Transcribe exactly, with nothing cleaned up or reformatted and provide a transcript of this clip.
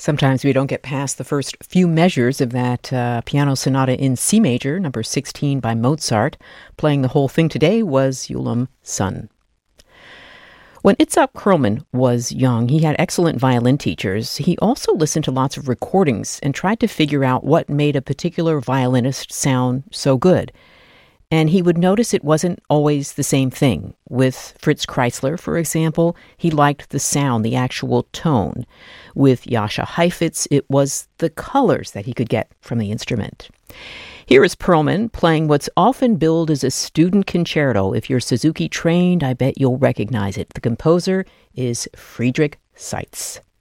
Sometimes we don't get past the first few measures of that uh, piano sonata in C major, number sixteen by Mozart. Playing the whole thing today was Ulam Sun. When Itzhak Perlman was young, he had excellent violin teachers. He also listened to lots of recordings and tried to figure out what made a particular violinist sound so good. And he would notice it wasn't always the same thing. With Fritz Kreisler, for example, he liked the sound, the actual tone. With Jascha Heifetz, it was the colors that he could get from the instrument. Here is Perlman playing what's often billed as a student concerto. If you're Suzuki trained, I bet you'll recognize it. The composer is Friedrich Seitz.